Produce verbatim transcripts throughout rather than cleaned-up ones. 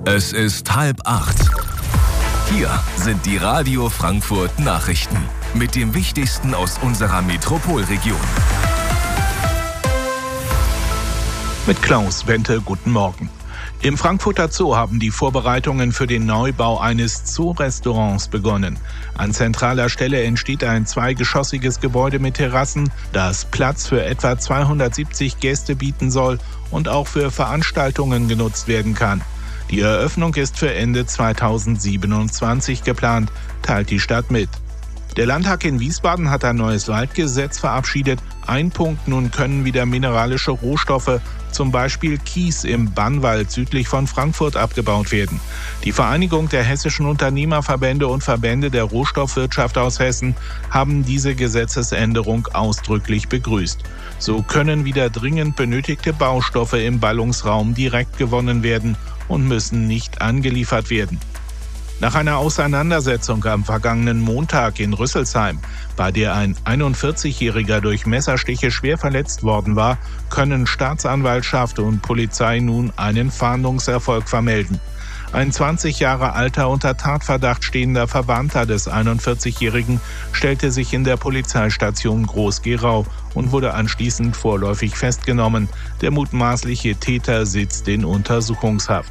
Es ist halb acht. Hier sind die Radio Frankfurt Nachrichten mit dem Wichtigsten aus unserer Metropolregion. Mit Klaus Wente, guten Morgen. Im Frankfurter Zoo haben die Vorbereitungen für den Neubau eines Zoo-Restaurants begonnen. An zentraler Stelle entsteht ein zweigeschossiges Gebäude mit Terrassen, das Platz für etwa zweihundertsiebzig Gäste bieten soll und auch für Veranstaltungen genutzt werden kann. Die Eröffnung ist für Ende zweitausendsiebenundzwanzig geplant, teilt die Stadt mit. Der Landtag in Wiesbaden hat ein neues Waldgesetz verabschiedet. Ein Punkt: nun können wieder mineralische Rohstoffe, zum Beispiel Kies, im Bannwald südlich von Frankfurt abgebaut werden. Die Vereinigung der hessischen Unternehmerverbände und Verbände der Rohstoffwirtschaft aus Hessen haben diese Gesetzesänderung ausdrücklich begrüßt. So können wieder dringend benötigte Baustoffe im Ballungsraum direkt gewonnen werden und müssen nicht angeliefert werden. Nach einer Auseinandersetzung am vergangenen Montag in Rüsselsheim, bei der ein einundvierzigjähriger durch Messerstiche schwer verletzt worden war, können Staatsanwaltschaft und Polizei nun einen Fahndungserfolg vermelden. Ein zwanzig Jahre alter, unter Tatverdacht stehender Verwandter des einundvierzigjährigen stellte sich in der Polizeistation Groß-Gerau und wurde anschließend vorläufig festgenommen. Der mutmaßliche Täter sitzt in Untersuchungshaft.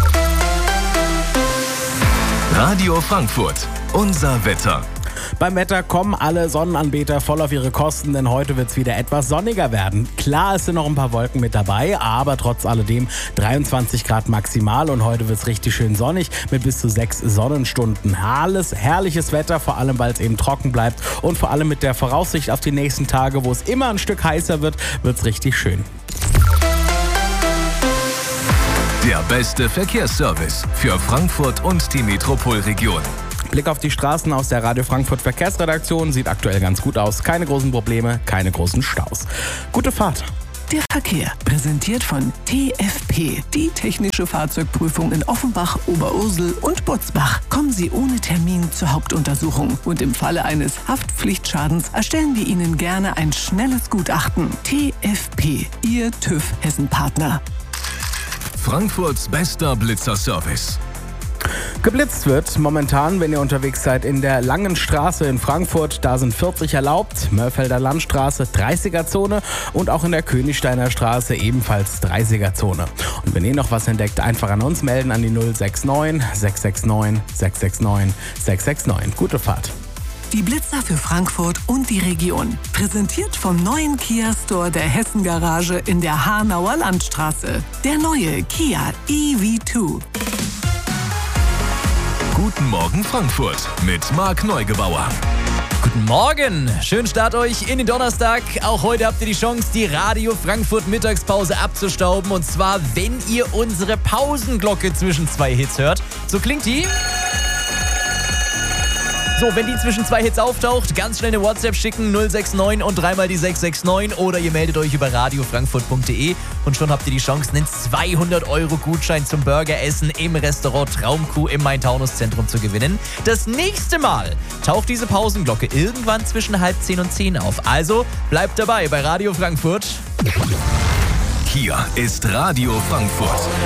Radio Frankfurt, unser Wetter. Beim Wetter kommen alle Sonnenanbeter voll auf ihre Kosten, denn heute wird es wieder etwas sonniger werden. Klar, es sind noch ein paar Wolken mit dabei, aber trotz alledem dreiundzwanzig Grad maximal und heute wird es richtig schön sonnig mit bis zu sechs Sonnenstunden. Alles herrliches Wetter, vor allem weil es eben trocken bleibt und vor allem mit der Voraussicht auf die nächsten Tage, wo es immer ein Stück heißer wird, wird es richtig schön. Der beste Verkehrsservice für Frankfurt und die Metropolregion. Blick auf die Straßen aus der Radio Frankfurt Verkehrsredaktion, sieht aktuell ganz gut aus. Keine großen Probleme, keine großen Staus. Gute Fahrt. Der Verkehr, präsentiert von T F P, die technische Fahrzeugprüfung in Offenbach, Oberursel und Butzbach. Kommen Sie ohne Termin zur Hauptuntersuchung und im Falle eines Haftpflichtschadens erstellen wir Ihnen gerne ein schnelles Gutachten. T F P, Ihr TÜV Hessen-Partner. Frankfurts bester Blitzerservice. Geblitzt wird momentan, wenn ihr unterwegs seid, in der Langen Straße in Frankfurt. Da sind vierzig erlaubt, Mörfelder Landstraße dreißiger-Zone und auch in der Königsteiner Straße ebenfalls dreißiger-Zone. Und wenn ihr noch was entdeckt, einfach an uns melden an die null sechs neun, sechs sechs neun, sechs sechs neun, sechs sechs neun. Gute Fahrt. Die Blitzer für Frankfurt und die Region. Präsentiert vom neuen Kia Store der Hessen Garage in der Hanauer Landstraße. Der neue Kia E V zwei. Guten Morgen Frankfurt mit Marc Neugebauer. Guten Morgen, schönen Start euch in den Donnerstag. Auch heute habt ihr die Chance, die Radio Frankfurt Mittagspause abzustauben. Und zwar, wenn ihr unsere Pausenglocke zwischen zwei Hits hört. So klingt die. So, wenn die zwischen zwei Hits auftaucht, ganz schnell eine WhatsApp schicken, null sechs neun und dreimal die sechs sechs neun oder ihr meldet euch über radiofrankfurt punkt de und schon habt ihr die Chance, einen zweihundert Euro Gutschein zum Burgeressen im Restaurant Traumkuh im Main-Taunus-Zentrum zu gewinnen. Das nächste Mal taucht diese Pausenglocke irgendwann zwischen halb zehn und zehn auf. Also bleibt dabei bei Radio Frankfurt. Hier ist Radio Frankfurt.